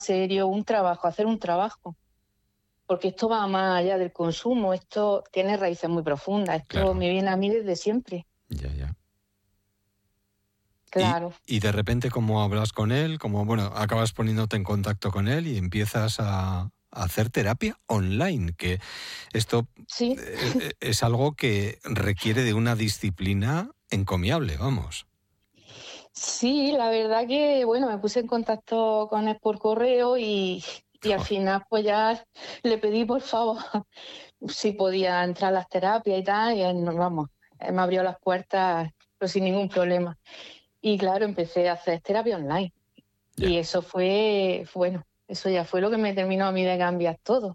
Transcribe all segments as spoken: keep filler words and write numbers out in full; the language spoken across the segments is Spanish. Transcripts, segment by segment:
serio, un trabajo, hacer un trabajo. Porque esto va más allá del consumo, esto tiene raíces muy profundas, esto Claro. me viene a mí desde siempre. Ya, ya. Y, Claro. y de repente, ¿cómo hablas con él? Como, bueno, acabas poniéndote en contacto con él y empiezas a, a hacer terapia online, que esto Sí, eh, es algo que requiere de una disciplina encomiable, vamos. sí, la verdad que, bueno, me puse en contacto con él por correo y, y al Joder, final pues ya le pedí por favor si podía entrar a las terapias y tal, y él, no, vamos, él me abrió las puertas pero sin ningún problema. Y claro, empecé a hacer terapia online. ya. Y eso fue, bueno, eso ya fue lo que me terminó a mí de cambiar todo.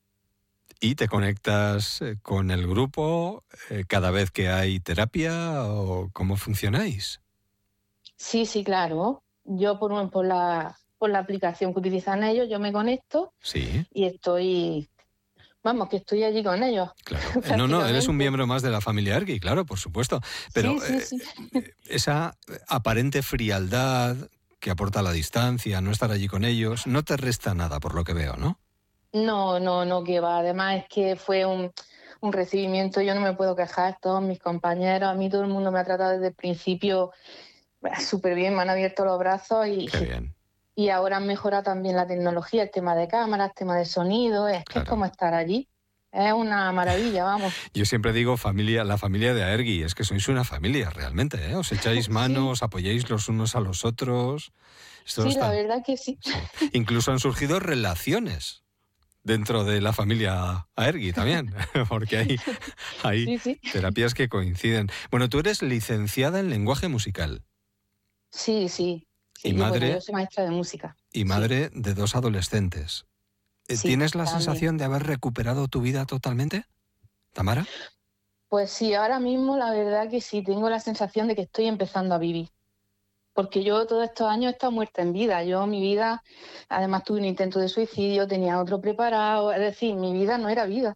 ¿Y te conectas eh, con el grupo eh, cada vez que hay terapia o cómo funcionáis? Sí, sí, claro. Yo por, un- por la, por la aplicación que utilizan ellos, yo me conecto Sí, y estoy, vamos, que estoy allí con ellos, claro. Eh, No, no, eres un prácticamente. miembro más de la familia Ergui, claro, por supuesto. Pero Sí, sí, eh, sí. eh, esa aparente frialdad que aporta la distancia, no estar allí con ellos, no te resta nada, por lo que veo, ¿no? No, no, no, que va. Además es que fue un, un recibimiento, yo no me puedo quejar, todos mis compañeros, a mí todo el mundo me ha tratado desde el principio bah, súper bien, me han abierto los brazos y, Qué bien, y ahora han mejorado también la tecnología, el tema de cámaras, el tema de sonido, es que es claro. como estar allí. Es una maravilla, vamos. Yo siempre digo familia, la familia de Aergui, es que sois una familia realmente, ¿eh? Os echáis Sí, manos, apoyáis los unos a los otros. Esto sí, la está. verdad que sí. Sí. Incluso han surgido relaciones dentro de la familia Aergui también, porque hay, hay Sí, sí. terapias que coinciden. Bueno, tú eres licenciada en lenguaje musical Sí, sí. y Sí, yo, bueno, yo madre soy maestra de música. y Sí, madre de dos adolescentes. Eh, sí, ¿Tienes la también. sensación de haber recuperado tu vida totalmente, Tamara? Pues sí, ahora mismo la verdad que sí, tengo la sensación de que estoy empezando a vivir. Porque yo todos estos años he estado muerta en vida. Yo, mi vida, además tuve un intento de suicidio, tenía otro preparado. Es decir, mi vida no era vida.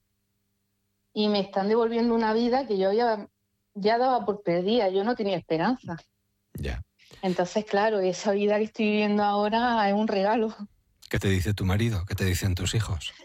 Y me están devolviendo una vida que yo ya, ya daba por perdida. Yo no tenía esperanza. Ya. Entonces, claro, esa vida que estoy viviendo ahora es un regalo. ¿Qué te dice tu marido? ¿Qué te dicen tus hijos?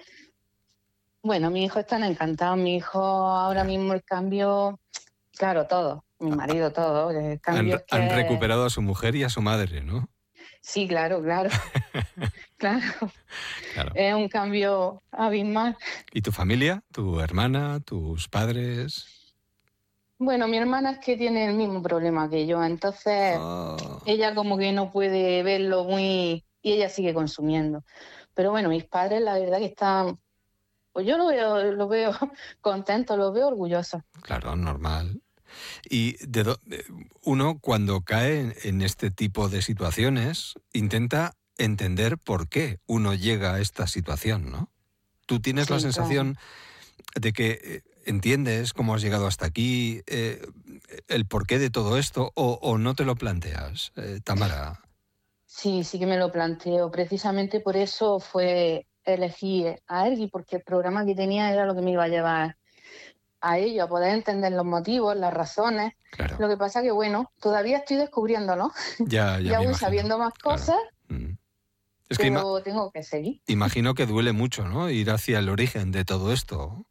Bueno, mis hijos están encantados. Mi hijo ahora Ya. mismo el cambio, claro, todo. Mi marido, todo. El Han, cambio es han que recuperado a su mujer y a su madre, ¿no? sí, claro, claro, claro. Claro. Es un cambio abismal. ¿Y tu familia? ¿Tu hermana? ¿Tus padres? Bueno, mi hermana es que tiene el mismo problema que yo, entonces Oh, ella como que no puede verlo muy y ella sigue consumiendo. Pero bueno, mis padres la verdad que están, pues yo lo veo, lo veo contentos, los veo orgullosos. claro, normal. Y de do- de- uno cuando cae en, en este tipo de situaciones intenta entender por qué uno llega a esta situación, ¿no? ¿Tú tienes la Sí, claro. sensación de que eh, entiendes cómo has llegado hasta aquí, eh, el porqué de todo esto, o, o no te lo planteas, eh, Tamara? Sí, sí que me lo planteo. Precisamente por eso fue elegir a Ergi, porque el programa que tenía era lo que me iba a llevar a ello, a poder entender los motivos, las razones. Claro, Lo que pasa que, bueno, todavía estoy descubriéndolo. ya, ya Ya me voy imagino, sabiendo más claro. cosas, Mm. Es que ima- pero tengo que seguir. imagino que duele mucho, ¿no? Ir hacia el origen de todo esto.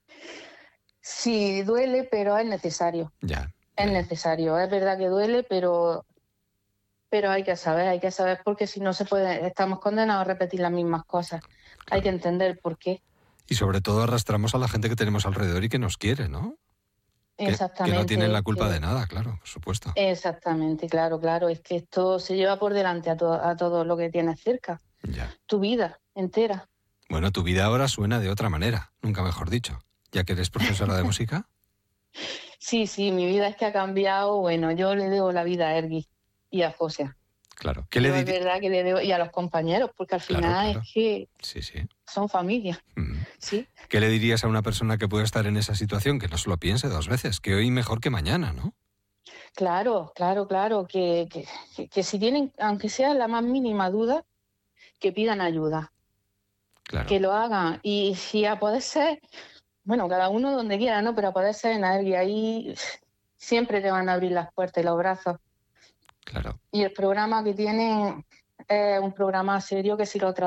Sí, duele, pero es necesario. Ya, Es ya, ya. necesario. Es verdad que duele, pero, pero hay que saber, hay que saber porque si no se puede, estamos condenados a repetir las mismas cosas. Hay que Claro. entender por qué. Y sobre todo arrastramos a la gente que tenemos alrededor y que nos quiere, ¿no? Que, que no tienen Exactamente, la es culpa de que, nada, claro, por supuesto. exactamente, claro, claro. Es que esto se lleva por delante a, to- a todo lo que tienes cerca. Ya. Tu vida entera. Bueno, tu vida ahora suena de otra manera, nunca mejor dicho. Ya que eres profesora de música, Sí, sí, mi vida es que ha cambiado. Bueno, yo le debo la vida a Ergui y a José. claro. ¿Qué le Yo es dirías? verdad que le debo, y a los compañeros, porque al Claro, final es claro. que Sí, sí. son familia, Mm. ¿sí? ¿Qué le dirías a una persona que puede estar en esa situación? Que no se lo piense dos veces, que hoy mejor que mañana, ¿no? Claro, claro, claro, que, que, que, que si tienen, aunque sea la más mínima duda, que pidan ayuda, Claro, que lo hagan. Y si a poder ser, bueno, cada uno donde quiera, ¿no? Pero a poder ser en Ergui, ahí siempre te van a abrir las puertas y los brazos. claro. Y el programa que tienen es un programa serio que si lo